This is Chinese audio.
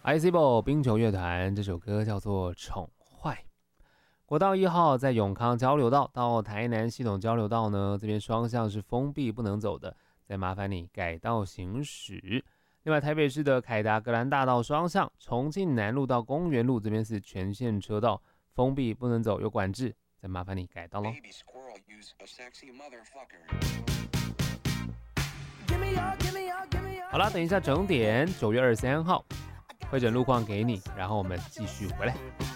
ICBO 冰球乐团这首歌叫做《宠坏》。国道1号在永康交流道到台南系统交流道呢，这边双向是封闭不能走的，再麻烦你改道行驶。另外，台北市的凯达格兰大道双向，重庆南路到公园路这边是全线车道封闭不能走，有管制，再麻烦你改道咯。好啦，等一下整点，9月23号会诊路况给你，然后我们继续回来。